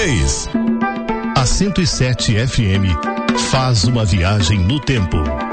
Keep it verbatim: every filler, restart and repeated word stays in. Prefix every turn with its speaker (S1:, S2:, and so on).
S1: A cento e sete F M faz uma viagem no tempo.